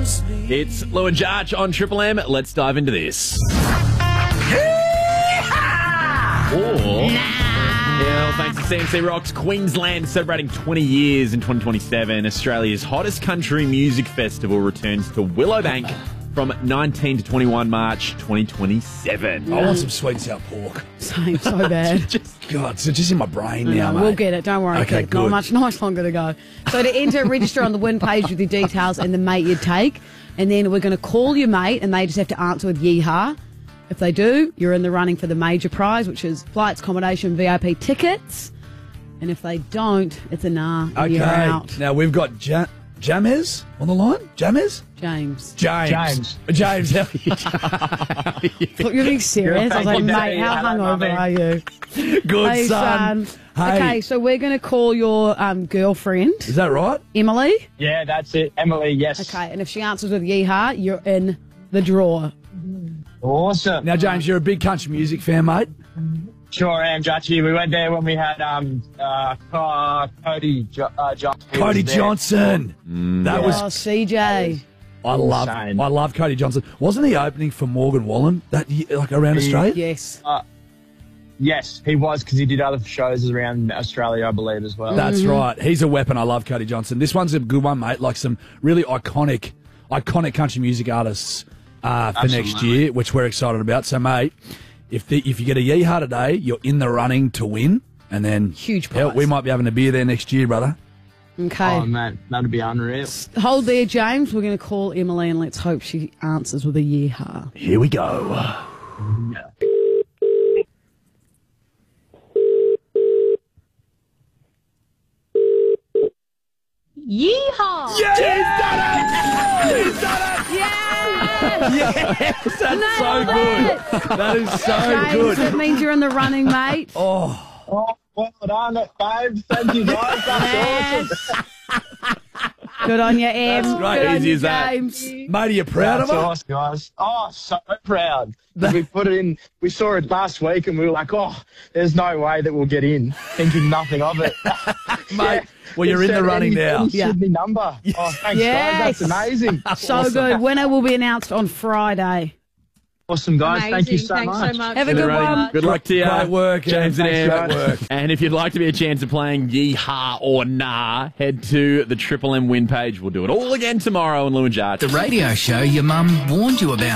It's Lou and Jarch on Triple M. Let's dive into this. Yeah, well, thanks to CMC Rocks, Queensland celebrating 20 years in 2027. Australia's hottest country music festival returns to Willowbank from 19 to 21 March 2027. I want some sweet and sour pork. Same, so bad. God, it's just in my brain now, mate. We'll get it. Don't worry. Okay, kid. good. Not much longer to go. So to enter, register on the win page with your details and the mate you'd take. And then we're going to call your mate and they just have to answer with yeehaw. If they do, you're in the running for the major prize, which is flights, accommodation, VIP tickets. And if they don't, it's a nah. Okay. You're out. Now we've got Jamez on the line. Jamez? James. James, how are you? Thought you were being serious. I was like, mate, how hungover are you? Good, Hey, son. Hey. Okay, so we're going to call your girlfriend, Is that right? Emily. Yeah, that's it. Emily, yes. Okay, and if she answers with yeehaw, you're in the draw. Awesome. Now, James, you're a big country music fan, mate. Sure am, Judgy. We went there when we had Cody Johnson. Cody Johnson. That was. Oh, CJ. I love Cody Johnson. Wasn't he opening for Morgan Wallen that year, like around Australia? Yes. Yes, he was, because he did other shows around Australia, I believe, as well. That's right. He's a weapon. I love Cody Johnson. This one's a good one, mate. Like some really iconic country music artists for next year, which we're excited about. So, mate, if you get a yeehaw today, you're in the running to win, and then Huge hell, prize. we might be having a beer there next year, brother. Okay. Oh, man, that'd be unreal. Hold there, James. We're going to call Emily and let's hope she answers with a yeehaw. Here we go. Yeehaw! Yes! He's done it! He's done it! Yes! Yes! That's so good. That is so James, good. it means you're in the running, mate. Oh, well done, babe. Thank you, guys. That's awesome. Good on you, Em. That's great. Good on Easy you, as that. James. Mate, are you proud That's of her? awesome, guys. Oh, so proud. We put it in. We saw it last week and we were like, oh, there's no way that we'll get in, thinking nothing of it. Mate, well, you're in the running now. Yeah. Sydney number. Oh, thanks, Yes. guys. That's amazing. So good. Winner will be announced on Friday. Awesome, guys. Amazing. Thank you so Thanks much. so much. Have a good one. Good luck to you. Great work, James and Em. Em. Great work. And if you'd like to be a chance of playing Yeehaw or Nah, head to the Triple M win page. We'll do it all again tomorrow on Lou and Jarch. The radio show your mum warned you about.